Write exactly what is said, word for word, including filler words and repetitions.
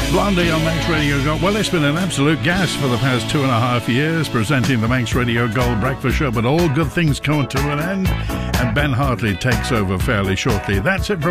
Blondie on Manx Radio Gold. Well, it's been an absolute gas for the past two and a half years presenting the Manx Radio Gold Breakfast Show, but all good things come to an end, and Ben Hartley takes over fairly shortly. That's it from